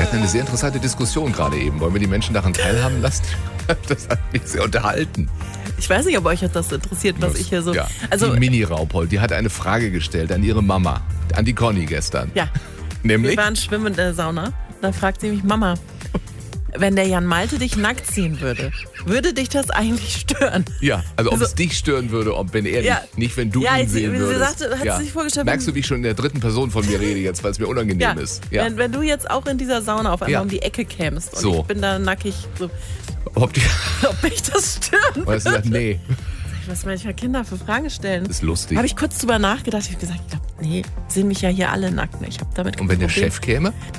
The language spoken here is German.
hatten eine sehr interessante Diskussion gerade eben. Wollen wir die Menschen daran teilhaben lassen? Das hat mich sehr unterhalten. Ich weiß nicht, ob euch das interessiert, was ich hier so... Ja. Also, die Mini-Raupold, die hat eine Frage gestellt an ihre Mama, an die Conny gestern. ja, Nämlich? wir waren schwimmen in der Sauna. Da fragt sie mich, Mama, wenn der Jan Malte dich nackt ziehen würde dich das eigentlich stören? Ja, also ob es dich stören würde, wenn er Ja. nicht, wenn du Ja, ihn sie sehen würdest. sagte, hat sie sich vorgestellt, Merkst du, wie ich schon in der dritten Person von mir rede jetzt, weil es mir unangenehm ist? Ja. Wenn du jetzt auch in dieser Sauna auf einmal Ja. um die Ecke kämst und So. ich bin da nackig, so, Ob mich das stören weißt du, würde? nee, Was manchmal Kinder für Fragen stellen. das ist lustig. Habe ich kurz drüber nachgedacht. Ich habe gesagt, nee, sehen mich ja hier alle nackt. Ich habe damit kein Und wenn der Problem. Chef käme?